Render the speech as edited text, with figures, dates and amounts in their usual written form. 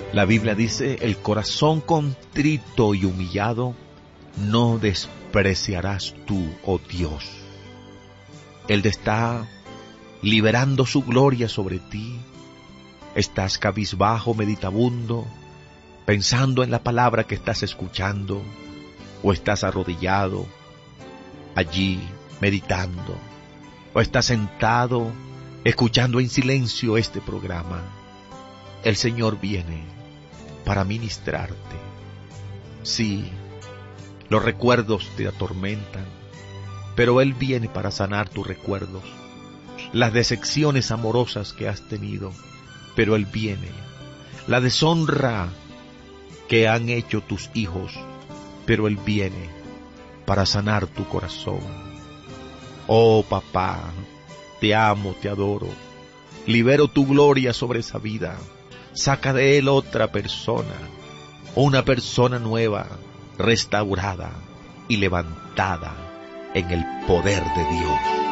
La Biblia dice, el corazón contrito y humillado no despreciarás tú, oh Dios. Él te está liberando su gloria sobre ti. Estás cabizbajo, meditabundo, pensando en la palabra que estás escuchando, o estás arrodillado allí meditando, o estás sentado escuchando en silencio este programa. El Señor viene para ministrarte. Sí, los recuerdos te atormentan, pero Él viene para sanar tus recuerdos. Las decepciones amorosas que has tenido, pero Él viene. La deshonra que han hecho tus hijos, pero Él viene para sanar tu corazón. Oh papá, te amo, te adoro. Libero tu gloria sobre esa vida. Saca de él otra persona, una persona nueva, restaurada y levantada en el poder de Dios.